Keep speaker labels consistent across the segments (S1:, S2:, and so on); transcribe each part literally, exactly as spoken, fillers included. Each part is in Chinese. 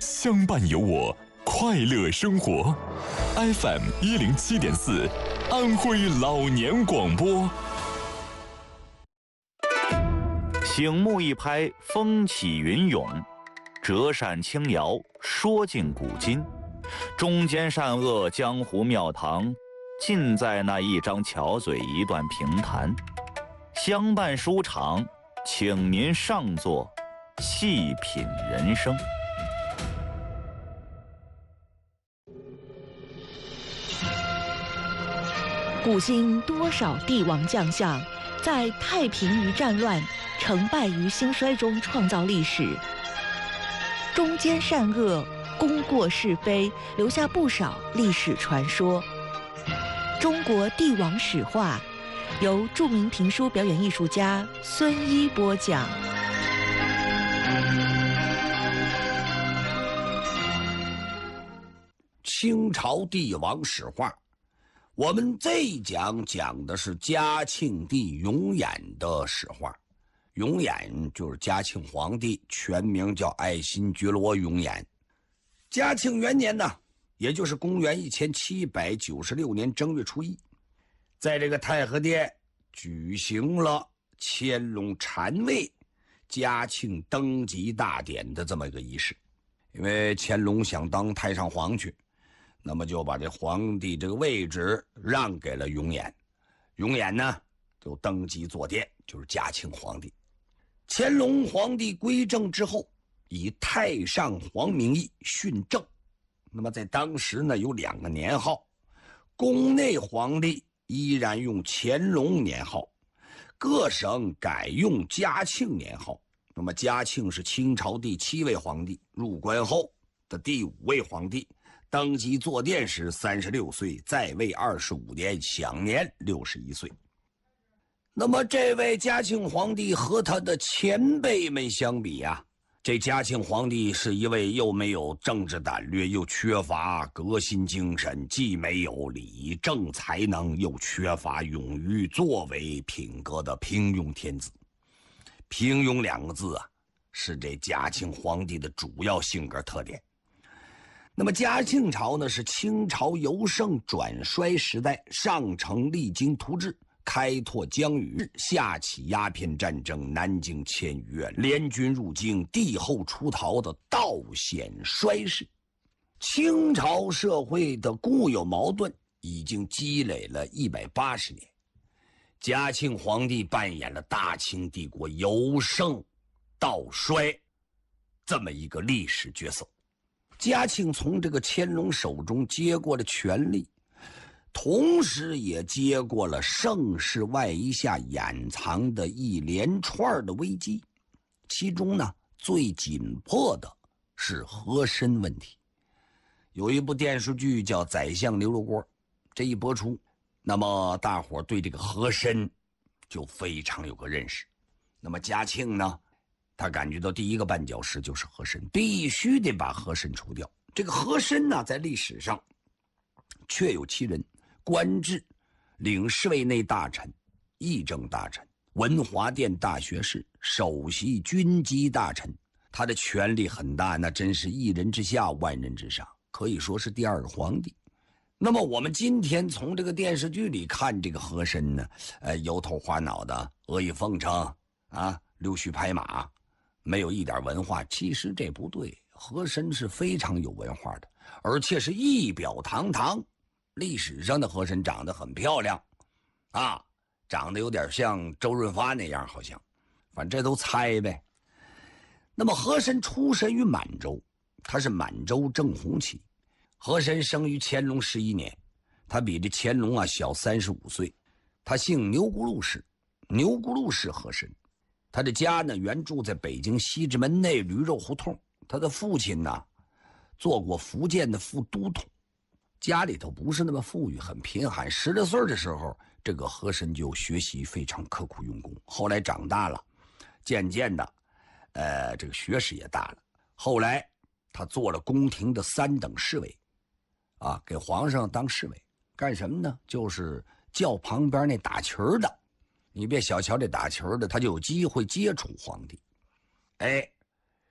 S1: 相伴有我，快乐生活。F M 一零七点四，安徽老年广播。
S2: 醒目一拍，风起云涌；折扇轻摇，说尽古今。中间善恶，江湖庙堂，尽在那一张巧嘴，一段评弹。相伴书场，请您上座，细品人生。
S3: 古今多少帝王将相，在太平于战乱、成败于兴衰中创造历史。中间善恶，功过是非，留下不少历史传说。中国帝王史话，由著名评书表演艺术家孙一播讲。
S4: 清朝帝王史话，我们这一讲讲的是嘉庆帝永琰的史话。永琰就是嘉庆皇帝，全名叫爱新觉罗永琰。嘉庆元年呢，也就是公元一千七百九十六年正月初一，在这个太和殿举行了乾隆禅位嘉庆登基大典的这么一个仪式。因为乾隆想当太上皇去，那么就把这皇帝这个位置让给了永琰。永琰呢就登基坐殿，就是嘉庆皇帝。乾隆皇帝归政之后，以太上皇名义训政。那么在当时呢，有两个年号，宫内皇帝依然用乾隆年号，各省改用嘉庆年号。那么嘉庆是清朝第七位皇帝，入关后的第五位皇帝，登基坐殿时三十六岁，在位二十五年，享年六十一岁。那么这位嘉庆皇帝和他的前辈们相比啊，这嘉庆皇帝是一位又没有政治胆略，又缺乏革新精神，既没有理政才能，又缺乏勇于作为品格的平庸天子。平庸两个字啊，是这嘉庆皇帝的主要性格特点。那么嘉庆朝呢，是清朝由盛转衰时代，上承励精图治，开拓疆域，下起鸦片战争，南京千余院，联军入京，帝后出逃的道险衰世。清朝社会的固有矛盾已经积累了一百八十年，嘉庆皇帝扮演了大清帝国由盛到衰这么一个历史角色。嘉庆从这个乾隆手中接过了权力，同时也接过了盛世外衣下掩藏的一连串的危机，其中呢最紧迫的是和珅问题。有一部电视剧叫《宰相刘罗锅》，这一播出，那么大伙对这个和珅就非常有个认识。那么嘉庆呢，他感觉到第一个绊脚石就是和珅，必须得把和珅除掉。这个和珅呢，在历史上确有其人，官至领侍卫内大臣、议政大臣、文华殿大学士、首席军机大臣，他的权力很大，那真是一人之下万人之上，可以说是第二个皇帝。那么我们今天从这个电视剧里看这个和珅呢，呃，油头花脑的，阿谀奉承啊，溜须拍马，没有一点文化。其实这不对，和珅是非常有文化的，而且是仪表堂堂。历史上的和珅长得很漂亮啊，长得有点像周润发那样，好像，反正这都猜呗。那么和珅出身于满洲，他是满洲正红旗。和珅生于乾隆十一年，他比这乾隆啊小三十五岁。他姓牛咕噜氏，牛咕噜氏和珅。他的家呢原住在北京西直门内驴肉胡同。他的父亲呢做过福建的副都统，家里头不是那么富裕，很贫寒。十来岁的时候，这个和珅就学习非常刻苦用功。后来长大了，渐渐的，呃，这个学识也大了。后来他做了宫廷的三等侍卫，啊，给皇上当侍卫，干什么呢？就是叫旁边那打旗儿的。你别小瞧这打旗儿的，他就有机会接触皇帝。哎，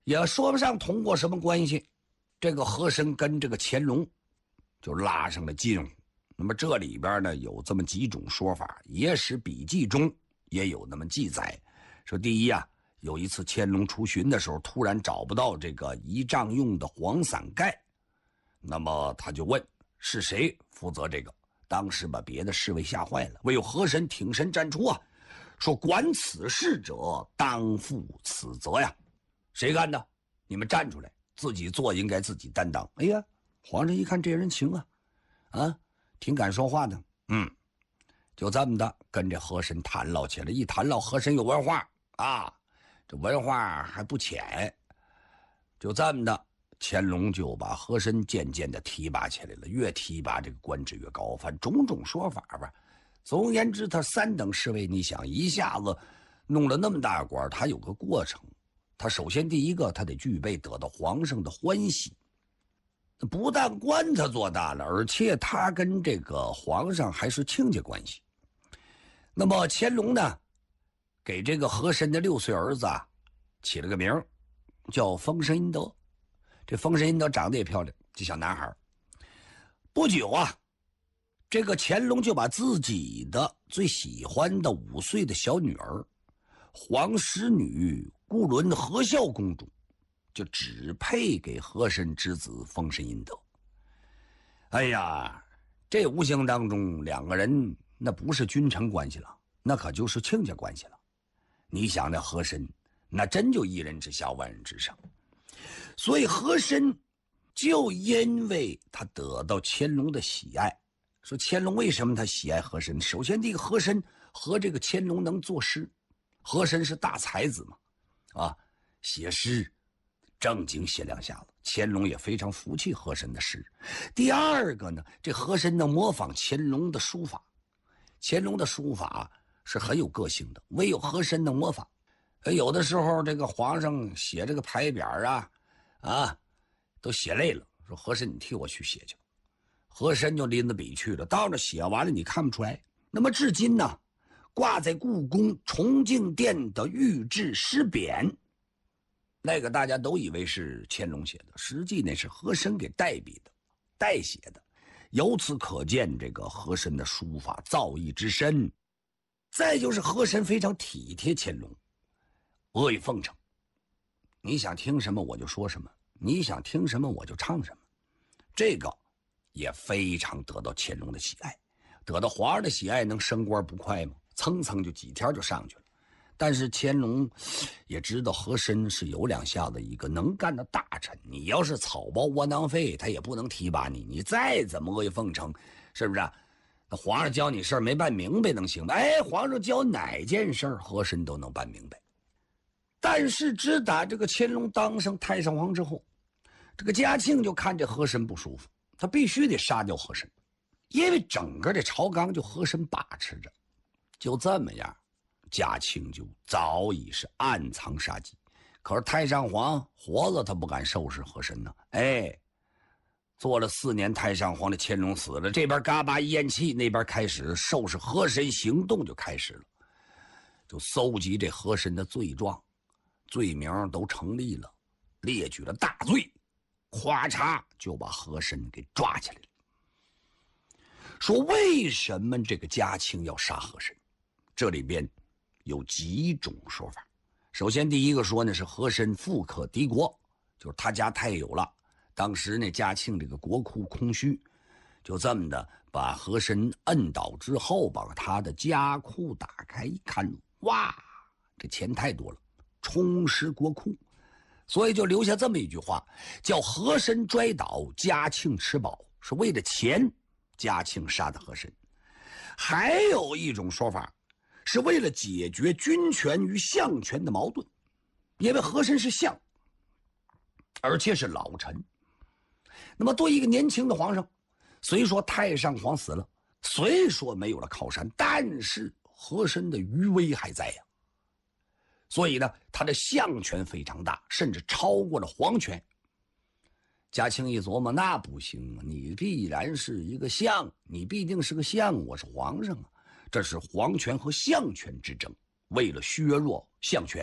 S4: 也说不上通过什么关系，这个和珅跟这个乾隆就拉上了近乎。那么这里边呢有这么几种说法，《野史笔记》中也有那么记载，说第一啊，有一次乾隆出巡的时候，突然找不到这个仪仗用的黄伞盖，那么他就问是谁负责这个。当时把别的侍卫吓坏了，唯有和珅挺身站出啊，说管此事者当负此责呀，谁干的？你们站出来，自己做应该自己担当。哎呀，皇上一看这人情啊，啊，挺敢说话的，嗯，就这么的跟这和珅谈唠起来。一谈唠，和珅有文化啊，这文化还不浅，就这么的，乾隆就把和珅渐渐的提拔起来了，越提拔这个官职越高，反正种种说法吧。总而言之，他三等侍卫，你想一下子弄了那么大官，他有个过程。他首先第一个，他得具备得到皇上的欢喜。不但官他做大了，而且他跟这个皇上还是亲家关系。那么乾隆呢，给这个和珅的六岁儿子啊起了个名叫丰绅殷德。这丰绅殷德长得也漂亮，这小男孩。不久啊，这个乾隆就把自己的最喜欢的五岁的小女儿皇室女固伦和孝公主就指配给和珅之子丰绅殷德。哎呀，这无形当中两个人那不是君臣关系了，那可就是亲家关系了。你想那和珅那真就一人之下万人之上，所以和珅就因为他得到乾隆的喜爱。说乾隆为什么他喜爱和珅？首先第一个，和珅和这个乾隆能作诗，和珅是大才子嘛，啊，写诗正经写两下子，乾隆也非常服气和珅的诗。第二个呢，这和珅能模仿乾隆的书法，乾隆的书法是很有个性的，唯有和珅能模仿。有的时候这个皇上写这个牌匾啊啊都写累了，说和珅你替我去写去。和珅就拎着笔去了，到那写完了你看不出来。那么至今呢，挂在故宫崇敬殿的御制诗匾，那个大家都以为是乾隆写的，实际那是和珅给代笔的，代写的。由此可见这个和珅的书法造诣之深。再就是和珅非常体贴乾隆，阿谀奉承，你想听什么我就说什么，你想听什么我就唱什么，这个也非常得到乾隆的喜爱。得到皇上的喜爱能升官不快吗？蹭蹭就几天就上去了。但是乾隆也知道和珅是有两下子一个能干的大臣，你要是草包窝囊废他也不能提拔你，你再怎么阿谀奉承，是不是啊？那皇上教你事儿没办明白能行吗？哎，皇上教哪件事儿和珅都能办明白。但是只打这个乾隆当上太上皇之后，这个嘉庆就看这和珅不舒服，他必须得杀掉和珅，因为整个这朝纲就和珅把持着。就这么样，嘉庆就早已是暗藏杀机。可是太上皇活着他不敢收拾和珅呢。哎，做了四年太上皇的乾隆死了，这边嘎巴一咽气，那边开始收拾和珅行动就开始了，就搜集这和珅的罪状，罪名都成立了，列举了大罪，咵嚓就把和珅给抓起来了。说为什么这个嘉庆要杀和珅？这里边有几种说法。首先第一个说呢，是和珅富可敌国，就是他家太有了，当时那嘉庆这个国库空虚，就这么的把和珅摁倒之后，把他的家库打开一看，哇，这钱太多了，充实国库，所以就留下这么一句话，叫和珅摔倒，嘉庆吃饱，是为了钱嘉庆杀的和珅。还有一种说法，是为了解决军权与相权的矛盾，因为和珅是相，而且是老臣。那么对一个年轻的皇上，虽说太上皇死了，虽说没有了靠山，但是和珅的余威还在呀。所以呢，他的相权非常大，甚至超过了皇权。嘉庆一琢磨，那不行啊，你必然是一个相，你必定是个相，我是皇上啊，这是皇权和相权之争。为了削弱相权，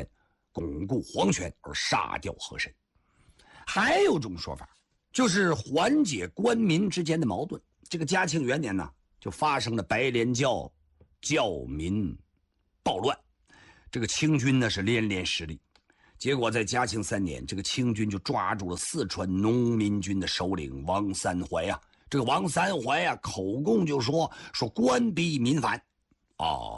S4: 巩固皇权而杀掉和珅。还有种说法，就是缓解官民之间的矛盾。这个嘉庆元年呢，就发生了白莲教教民暴乱，这个清军呢是连连失利。结果在嘉庆三年，这个清军就抓住了四川农民军的首领王三怀啊。这个王三怀啊，口供就说说官逼民反，哦，